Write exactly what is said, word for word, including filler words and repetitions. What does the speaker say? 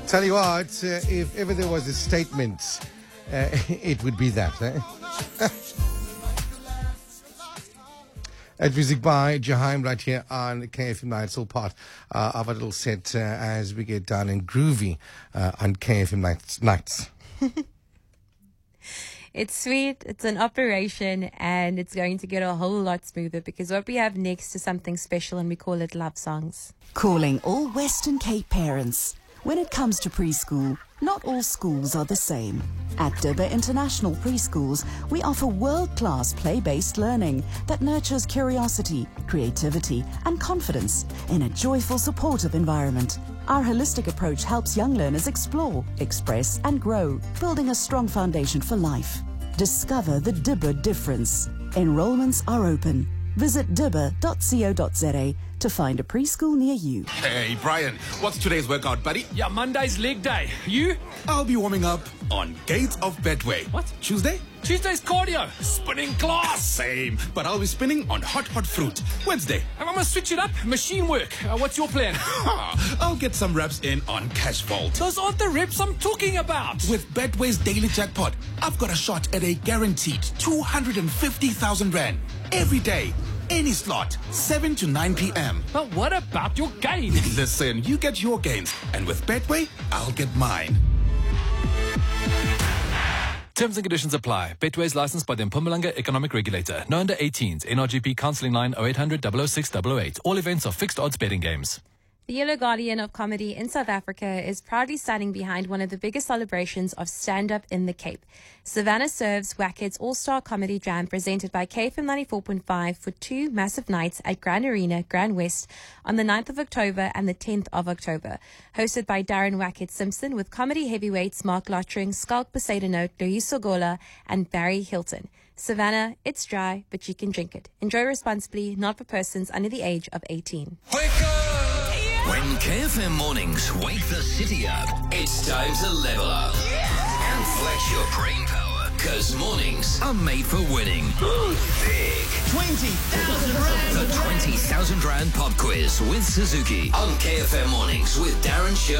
Tell you what, uh, if ever there was a statement, uh, it would be that. Eh? At music by Jaheim right here on K F M nine. It's all part uh, of a little set uh, as we get down and groovy uh, on K F M nights. nights. It's sweet, it's an operation, and it's going to get a whole lot smoother because what we have next is something special, and we call it Love Songs. Calling all Western Cape parents. When it comes to preschool, not all schools are the same. At Dibba International Preschools, we offer world-class play-based learning that nurtures curiosity, creativity, and confidence in a joyful, supportive environment. Our holistic approach helps young learners explore, express, and grow, building a strong foundation for life. Discover the Dibba difference. Enrollments are open. Visit dibba dot co dot za to find a preschool near you. Hey, Brian, what's today's workout, buddy? Yeah, Monday's leg day. You? I'll be warming up on Gates of Betway. What? Tuesday? Tuesday's cardio. Spinning class. Same, but I'll be spinning on hot, hot fruit. Wednesday? I'm going to switch it up. Machine work. Uh, what's your plan? I'll get some reps in on Cash Vault. Those aren't the reps I'm talking about. With Betway's daily jackpot, I've got a shot at a guaranteed two hundred fifty thousand rand every day. Any slot, seven to nine p.m. But what about your gains? Listen, you get your gains, and with Betway, I'll get mine. Terms and conditions apply. Betway is licensed by the Mpumalanga Economic Regulator. No under eighteens. N R G P counselling line oh eight hundred, double oh six, double oh eight. All events are fixed odds betting games. The Yellow Guardian of Comedy in South Africa is proudly standing behind one of the biggest celebrations of stand-up in the Cape. Savannah serves Wackhead's All-Star Comedy Jam presented by K F M ninety-four point five for two massive nights at Grand Arena, Grand West on the ninth of October and the tenth of October. Hosted by Darren Wackhead Simpson with comedy heavyweights Mark Lottering, Skalk Poseidonot, Louis Sogola and Barry Hilton. Savannah, it's dry, but you can drink it. Enjoy responsibly, not for persons under the age of eighteen. Wake up! When K F M mornings wake the city up, it's time to level up and flex your brain power, because mornings are made for winning. Big twenty thousand rand. The twenty thousand rand pop quiz with Suzuki on K F M mornings with Darren Sher.